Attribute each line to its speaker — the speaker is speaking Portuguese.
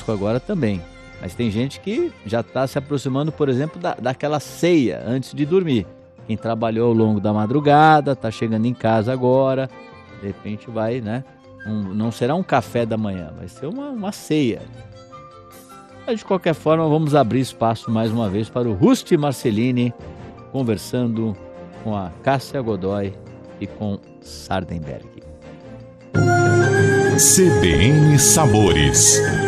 Speaker 1: prático agora também. Mas tem gente que já está se aproximando, por exemplo, daquela ceia antes de dormir. Quem trabalhou ao longo da madrugada, está chegando em casa agora, de repente vai, né? Não será um café da manhã, vai ser uma ceia. Mas de qualquer forma, vamos abrir espaço mais uma vez para o Rusty Marcellini, conversando com a Cássia Godoy e com Sardenberg.
Speaker 2: CBN Sabores.